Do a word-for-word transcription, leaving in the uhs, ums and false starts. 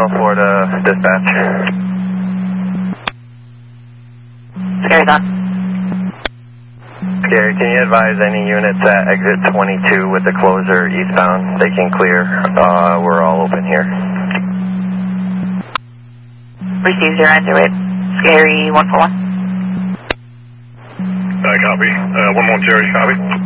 one four to dispatch. Scary's on. Scary, can you advise any units at exit twenty-two with the closer eastbound? They can clear. Uh, we're all open here. Receive zero nine zero eight. Scary one four one. Uh, copy. Uh, one more Jerry, copy.